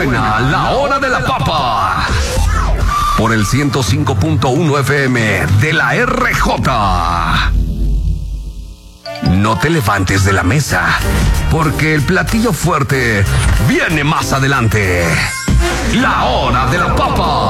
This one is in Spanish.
suena la hora de la papa. Por el 105.1 FM de la RJ. No te levantes de la mesa, porque el platillo fuerte viene más adelante. La hora de la papa.